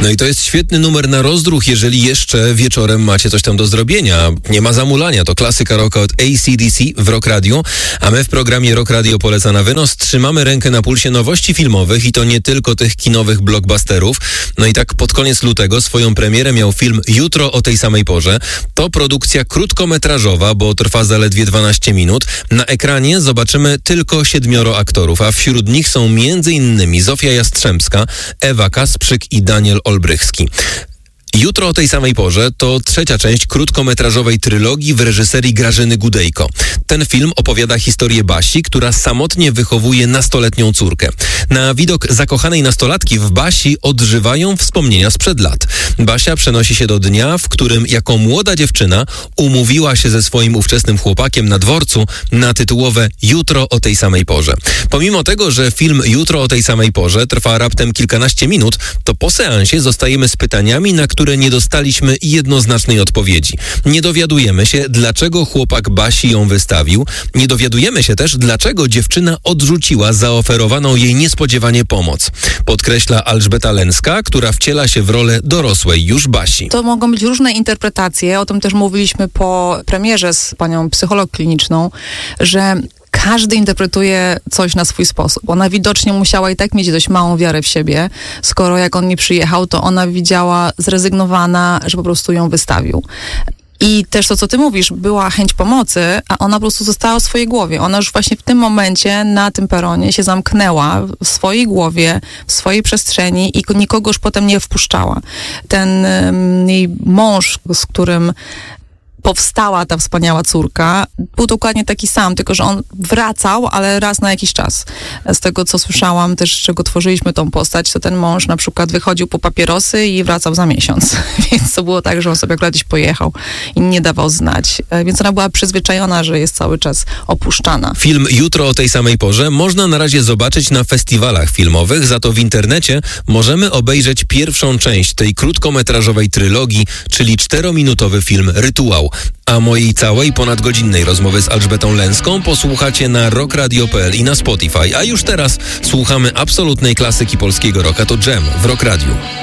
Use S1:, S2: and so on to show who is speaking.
S1: No i to jest świetny numer na rozdruch, jeżeli jeszcze wieczorem macie coś tam do zrobienia. Nie ma zamulania, to klasyka rocka od AC/DC w Rock Radio, a my w programie Rock Radio Poleca na wynos trzymamy rękę na pulsie nowości filmowych i to nie tylko tych kinowych blockbusterów. No i tak pod koniec lutego swoją premierę miał film Jutro o tej samej porze. To produkcja krótkometrażowa, bo trwa zaledwie 12 minut. Na ekranie zobaczymy tylko 7 aktorów, a wśród nich są m.in. Zofia Jastrzębska, Ewa Kasprzyk i Daniel Olbrychski. Jutro o tej samej porze to trzecia część krótkometrażowej trylogii w reżyserii Grażyny Gudejko. Ten film opowiada historię Basi, która samotnie wychowuje nastoletnią córkę. Na widok zakochanej nastolatki w Basi odżywają wspomnienia sprzed lat. Basia przenosi się do dnia, w którym jako młoda dziewczyna umówiła się ze swoim ówczesnym chłopakiem na dworcu na tytułowe Jutro o tej samej porze. Pomimo tego, że film Jutro o tej samej porze trwa raptem kilkanaście minut, to po seansie zostajemy z pytaniami, na które nie dostaliśmy jednoznacznej odpowiedzi. Nie dowiadujemy się, dlaczego chłopak Basi ją wystawił. Nie dowiadujemy się też, dlaczego dziewczyna odrzuciła zaoferowaną jej niespodziewanie pomoc. Podkreśla Elżbieta Lęcka, która wciela się w rolę dorosłej już Basi.
S2: To mogą być różne interpretacje, o tym też mówiliśmy po premierze z panią psycholog kliniczną, że każdy interpretuje coś na swój sposób. Ona widocznie musiała i tak mieć dość małą wiarę w siebie, skoro jak on nie przyjechał, to ona widziała zrezygnowana, że po prostu ją wystawił. I też to, co ty mówisz, była chęć pomocy, a ona po prostu została w swojej głowie. Ona już właśnie w tym momencie na tym peronie się zamknęła w swojej głowie, w swojej przestrzeni i nikogo już potem nie wpuszczała. Ten jej mąż, z którym powstała ta wspaniała córka, był dokładnie taki sam, tylko że on wracał, ale raz na jakiś czas. Z tego, co słyszałam, też z czego tworzyliśmy tą postać, to ten mąż na przykład wychodził po papierosy i wracał za miesiąc. Więc to było tak, że on sobie akurat gdzieś pojechał i nie dawał znać. Więc ona była przyzwyczajona, że jest cały czas opuszczana.
S1: Film Jutro o tej samej porze można na razie zobaczyć na festiwalach filmowych, za to w internecie możemy obejrzeć pierwszą część tej krótkometrażowej trylogii, czyli 4-minutowy film Rytuał. A mojej całej ponadgodzinnej rozmowy z Elżbietą Lęcką posłuchacie na rockradio.pl i na Spotify. A już teraz słuchamy absolutnej klasyki polskiego rocka, to Dżem w Rock Radio.